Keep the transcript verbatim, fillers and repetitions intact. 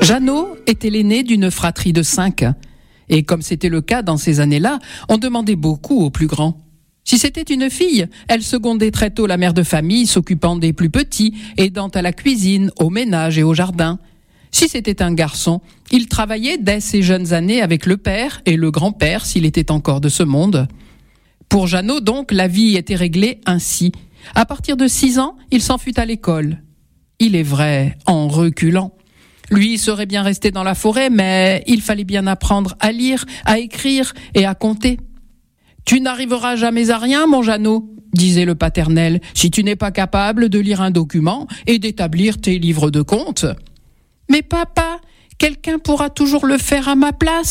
Jeannot était l'aîné d'une fratrie de cinq. Et comme c'était le cas dans ces années-là, on demandait beaucoup aux plus grands. Si c'était une fille, elle secondait très tôt la mère de famille, s'occupant des plus petits, aidant à la cuisine, au ménage et au jardin. Si c'était un garçon, il travaillait dès ses jeunes années avec le père et le grand-père s'il était encore de ce monde. Pour Jeannot donc, la vie était réglée ainsi. À partir de six ans, il s'en fut à l'école. Il est vrai, en reculant. Lui serait bien resté dans la forêt, mais il fallait bien apprendre à lire, à écrire et à compter. « Tu n'arriveras jamais à rien, mon Jeannot, » disait le paternel, « si tu n'es pas capable de lire un document et d'établir tes livres de comptes. »« Mais papa, quelqu'un pourra toujours le faire à ma place. »